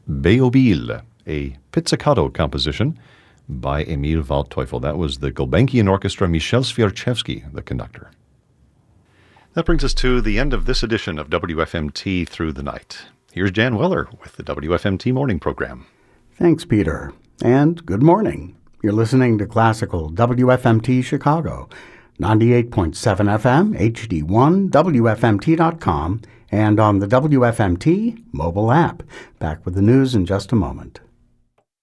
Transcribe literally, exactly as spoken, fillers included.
Beobile, a pizzicato composition by Emil Waldteufel. That was the Gulbenkian Orchestra, Michel Swiarczewski, the conductor. That brings us to the end of this edition of W F M T Through the Night. Here's Jan Weller with the W F M T Morning Program. Thanks, Peter, and good morning. You're listening to Classical W F M T Chicago, ninety-eight point seven F M, H D one, W F M T dot com, and on the W F M T mobile app. Back with the news in just a moment.